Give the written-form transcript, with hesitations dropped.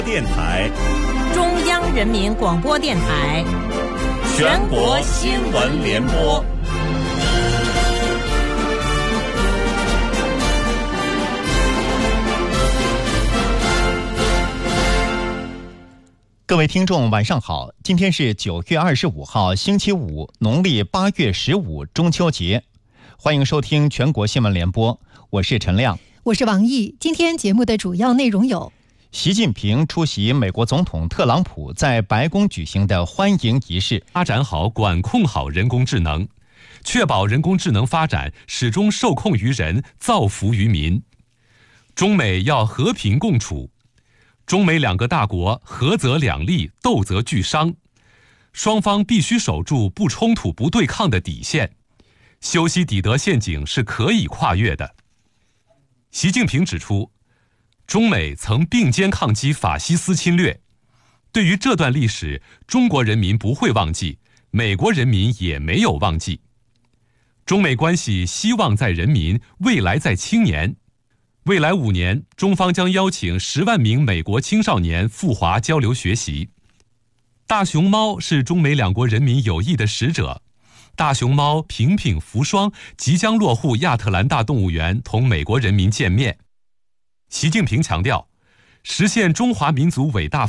电台、 中央人民广播电台、 全国新闻联播。 各位听众晚上好，今天是9月25号星期五，农历8月15中秋节，欢迎收听全国新闻联播，我是陈亮， 我是王毅。今天节目的主要内容有： 习近平出席美国总统特朗普在白宫举行的欢迎仪式， 发展好、管控好人工智能，确保人工智能发展始终受控于人，造福于民。中美要和平共处。中美两个大国合则两利，斗则俱伤，双方必须守住不冲突、不对抗的底线。修昔底德陷阱是可以跨越的。习近平指出，中美曾并肩抗击法西斯侵略，对于这段历史，中国人民不会忘记，美国人民也没有忘记。中美关系希望在人民，未来在青年。未来5年，中方将邀请10万名美国青少年赴华交流学习。大熊猫是中美两国人民友谊的使者。大熊猫平平福双即将落户亚特兰大动物园，同美国人民见面。习近平强调，实现中华民族伟大